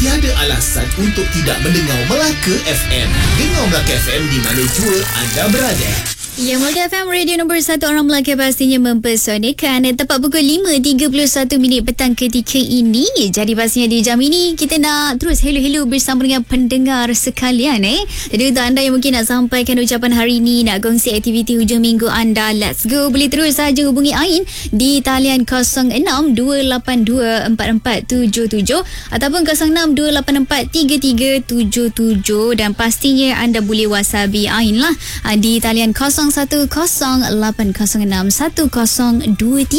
Tiada alasan untuk tidak mendengar Melaka FM. Dengar Melaka FM di mana jua anda berada. Ya, Melaka FM, radio nombor 1 orang Melaka, pastinya mempersonikan. Tepat pukul 5.31 petang ketika ini. Jadi pastinya di jam ini kita nak terus hello-hello bersama dengan pendengar sekalian. Jadi untuk anda yang mungkin nak sampaikan ucapan hari ini, nak kongsi aktiviti hujung minggu anda, let's go. Boleh terus saja hubungi Ain di talian 06-282-4477 ataupun 06-284-3377. Dan pastinya anda boleh whatsappi Ain lah di talian 0108061023.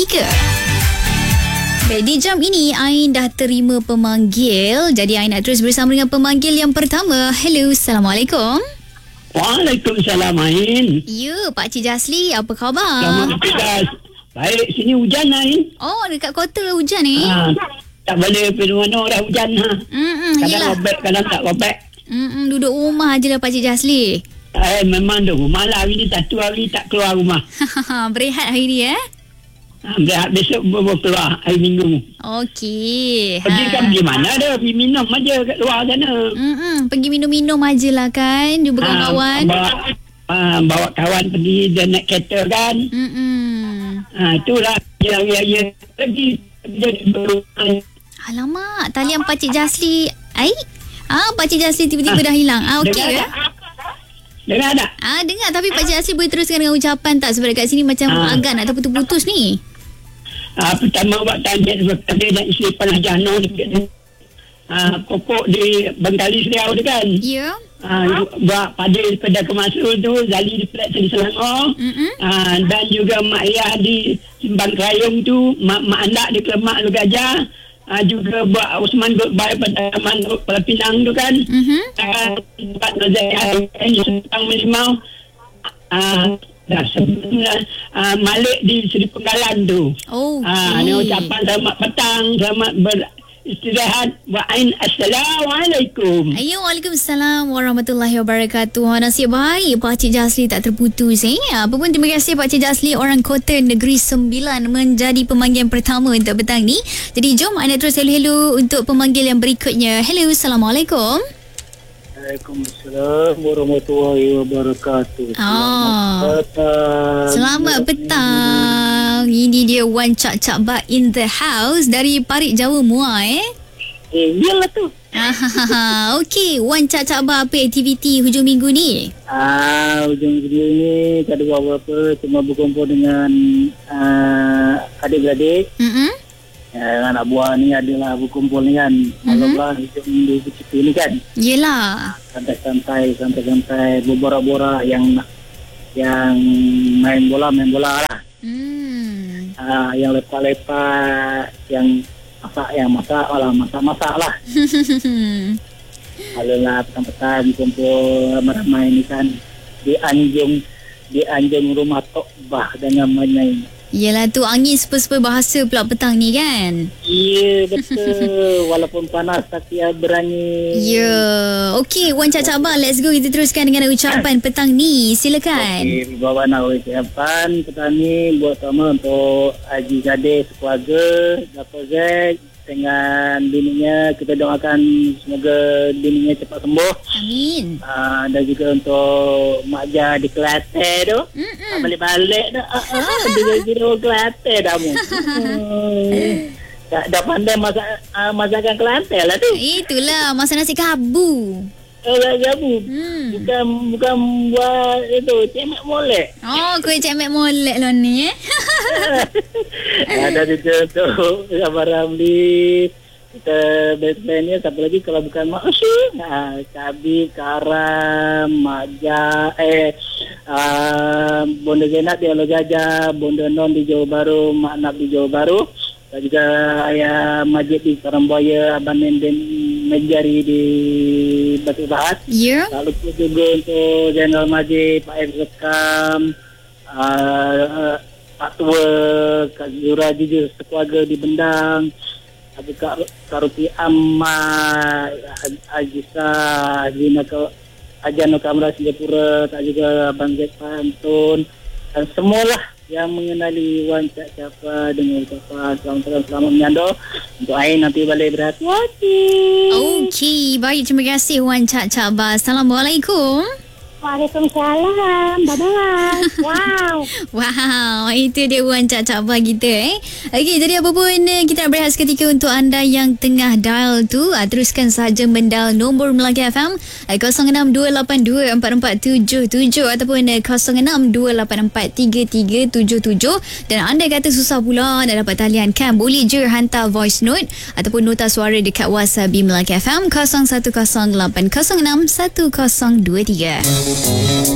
Baik, di jam ini Ain dah terima pemanggil. Jadi Ain nak terus bersama dengan pemanggil yang pertama. Hello, Assalamualaikum. Waalaikumsalam, Ain. Ya, Pak Cik Jasli, apa khabar? Selamat petang. Baik, sini hujan, Ain. Oh, dekat kota hujan ni? Tak boleh pergi mana dah hujan. Kadang yelah. robek, kadang tak robek. Duduk rumah je lah Pak Cik Jasli. Memang tu. Malam hari ni 1 hari tak keluar rumah. Berehat hari ni Berehat, besok baru keluar hari Minggu. Okey. Pergi mana dah? Pergi minum aja kat luar sana. Pergi minum-minum aje lah kan. Jumpa kawan-kawan. Bawa kawan pergi dan naik kereta kan. Itulah yang pergi. Alamak, talian Pak Cik Jasli. Pak Cik Jasli tiba-tiba dah hilang. Okey ke? Dengar tak? Dengar, tapi Pak Cik Jasli boleh teruskan dengan ucapan tak? Sebab kat sini macam agak nak terputus-putus ni. Pertama buat tanya sebab tadi nak isi panah jano dekat ni. Pokok di Bengkali Seriau tu kan. Ya. Buat pada sepeda kemasul tu, Zali di Pelat Seri Selangor. Dan juga Mak Ayah di Simbang Kerayung tu, Mak Anak di Kelemak Lu Gajah. Juga buat Osman Goodbye pada Taman Pulau Pinang tu kan. Tempat Nazar di Sempang Melimau. Dah sebenarnya Malik di Seri Penggalan tu. Ni ucapan selamat petang, selamat beristirahat. Wa'ain Assalamualaikum. Waalaikumsalam warahmatullahi wabarakatuh. Nasib baik Pak Cik Jasli tak terputus. Apa pun terima kasih Pak Cik Jasli, orang Kota Negeri Sembilan, menjadi pemanggilan pertama untuk petang ni. Jadi jom anda terus hello-hello untuk pemanggil yang berikutnya. Hello, Assalamualaikum. Waalaikumsalam warahmatullahi wabarakatuh. Selamat petang. Ini dia Wan Cak Cak Ba in the house dari Parit Jawa Muar. Iyalah tu. Okey, Wan Cak Cak Ba, apa aktiviti hujung minggu ni? Hujung minggu ni tak ada buat apa-apa, cuma berkumpul dengan adik-beradik. Anak buah ni adalah berkumpul ni kan. Kalau hujung minggu kecil ni kan. Yelah. Santai-santai, berborak-borak yang main bola lah. Yang lepak-lepak, yang masak lah. Alah petang-petang kumpul ramai ni kan di anjung rumah Tok Bah dengan namanya. Yelah tu, angin sepul-sepul bahasa pula petang ni kan. Ya, betul. Walaupun panas tapi berani. Ya. Okey, Wan Cak Cak Ba, let's go. Kita teruskan dengan ucapan petang ni. Silakan. Okey, bawa nak ucapan petang ni buat sama untuk Haji Gadis sekeluarga, Dato' Zack dengan bininya. Kita doakan semoga bininya cepat sembuh. Amin. Dan juga untuk Mak Jah di Kelantan tu. Balik-balik tu. Dia Kelantan dah mu. Dah pandai masakan Kelantan lah tu. Itulah, masak nasi kabu. Gabu. Bukan buat itu cemek molek. Kuih cemek molek lah ni. Ada juga tu Sabar Ramli. Kita band-band ni siapa lagi kalau bukan Mak Usyuk. Cabi, Karam, Mak Ja, Bonda Zainab di Alo Gajah, Bonda Non di Johor Bahru, Mak Nab di Johor Bahru. Dan juga Ayah Majid di Karambaya, Abang Nenden Menjari di Batu Bahat. Ya. Lalu juga untuk General Majid, Pak F. Zekam, Pak Tua, Kak Zura juga sekeluarga di Bendang. Ada Kak Rupi Ahmad, Ajisa, Ajano Kamra Singapura, tak juga Abang Zek Pantun. Dan semualah yang mengenali Wan Cak Cak Ba dengan ucapan selamat menyandor. Untuk Ain nanti balik berhati-hati. Okey, baik, terima kasih Wan Cak Ba. Assalamualaikum. Waalaikumsalam. Bye-bye. Wow. Wow, itu dia Wan Cak Ba kita. Okey, jadi apa pun kita nak berehat seketika untuk anda yang tengah dial tu. Teruskan sahaja mendial nombor Melaka FM 0628244777 ataupun 0628433377. Dan anda kata susah pula nak dapat talian kan, boleh je hantar voice note ataupun nota suara dekat WhatsApp Melaka FM 0108061023.